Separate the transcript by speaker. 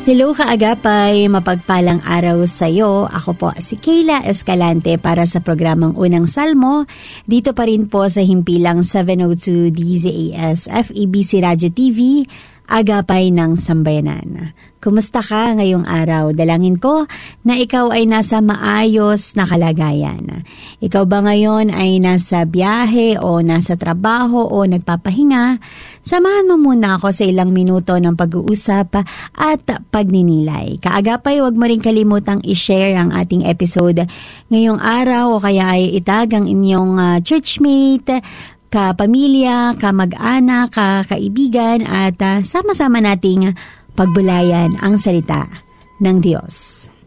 Speaker 1: Hello kaagapay, mapagpalang araw sa iyo. Ako po si Kayla Escalante para sa programang Unang Salmo. Dito pa rin po sa himpilang 702 DZAS FEBC Radio TV, Agapay ng Sambayanan. Kumusta ka ngayong araw? Dalangin ko na ikaw ay nasa maayos na kalagayan. Ikaw ba ngayon ay nasa biyahe o nasa trabaho o nagpapahinga? Samahan mo muna ako sa ilang minuto ng pag-uusap at pagninilay. Kaagapay, huwag mo rin kalimutang i-share ang ating episode ngayong araw o kaya ay itag ang inyong churchmate, kapamilya, kamag-anak, kaibigan at sama-sama nating pagbulayan ang salita ng Diyos.